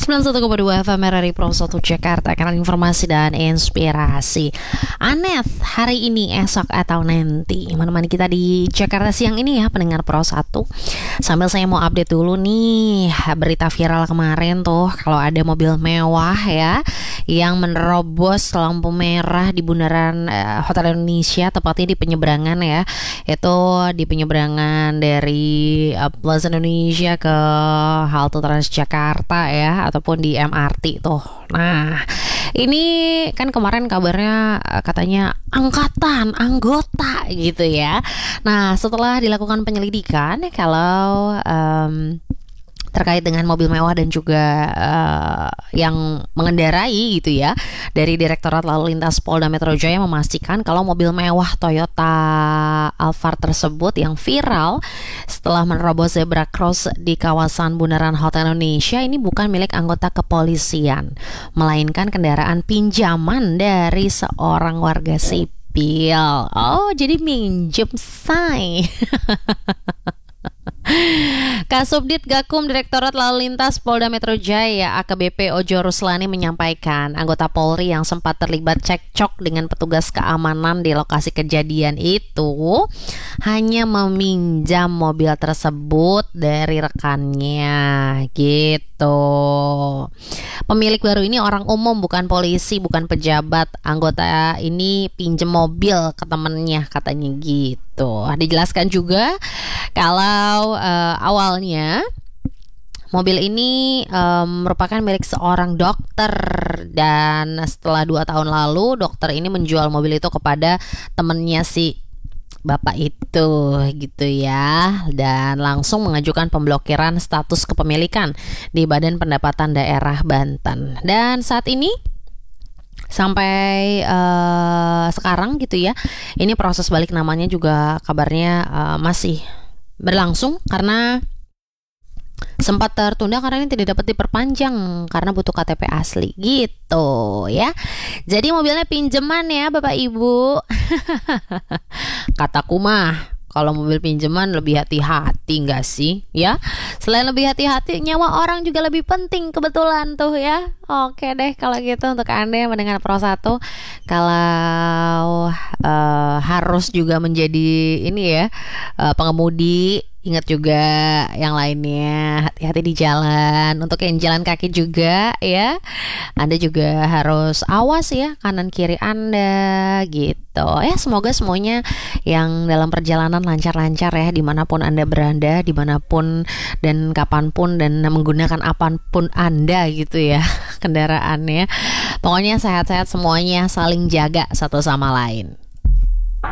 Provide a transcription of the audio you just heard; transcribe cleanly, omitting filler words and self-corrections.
91,2 FM RRI Pro 1 Jakarta, kanal informasi dan inspirasi. Anet hari ini, esok atau nanti menemani kita di Jakarta siang ini ya, pendengar Pro 1. Sambil saya mau update dulu nih berita viral kemarin tuh, kalau ada mobil mewah ya yang menerobos lampu merah di bundaran Hotel Indonesia, tepatnya di penyeberangan ya. Itu di penyeberangan dari Plaza Indonesia ke halte Transjakarta ya, ataupun di MRT tuh. Nah, ini kan kemarin kabarnya katanya anggota gitu ya. Nah, setelah dilakukan penyelidikan kalau terkait dengan mobil mewah dan juga yang mengendarai gitu ya, dari Direktorat Lalu Lintas Polda Metro Jaya memastikan kalau mobil mewah Toyota Alphard tersebut yang viral setelah menerobos zebra cross di kawasan bundaran Hotel Indonesia ini bukan milik anggota kepolisian, melainkan kendaraan pinjaman dari seorang warga sipil. Oh, jadi minjem say. Kasubdit Gakum Direktorat Lalu Lintas Polda Metro Jaya AKBP Ojo Ruslani menyampaikan anggota Polri yang sempat terlibat cekcok dengan petugas keamanan di lokasi kejadian itu hanya meminjam mobil tersebut dari rekannya gitu. Pemilik baru ini orang umum, bukan polisi, bukan pejabat. Anggota ini pinjem mobil ke temennya katanya gitu. Dijelaskan juga kalau awalnya mobil ini merupakan milik seorang dokter, dan setelah 2 tahun lalu dokter ini menjual mobil itu kepada temennya si bapak itu gitu ya, dan langsung mengajukan pemblokiran status kepemilikan di Badan Pendapatan Daerah Banten. Dan saat ini sampai sekarang gitu ya, ini proses balik namanya juga kabarnya masih berlangsung karena sempat tertunda karena ini tidak dapat diperpanjang karena butuh KTP asli gitu ya. Jadi mobilnya pinjaman ya Bapak Ibu. Kataku mah kalau mobil pinjaman lebih hati-hati nggak sih ya? Selain lebih hati-hati, nyawa orang juga lebih penting kebetulan tuh ya. Oke deh kalau gitu, untuk Anda yang mendengar Pro 1, kalau harus juga menjadi ini ya, pengemudi, ingat juga yang lainnya, hati-hati di jalan. Untuk yang jalan kaki juga ya, Anda juga harus awas ya kanan kiri Anda gitu. Ya semoga semuanya yang dalam perjalanan lancar-lancar ya, dimanapun Anda berada, dimanapun dan kapanpun, dan menggunakan apapun Anda gitu ya kendaraannya. Pokoknya sehat-sehat semuanya, saling jaga satu sama lain.